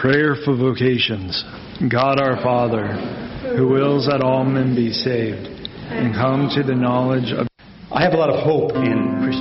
Prayer for vocations. God our Father, who wills that all men be saved and come to the knowledge of... I have a lot of hope in Christianity.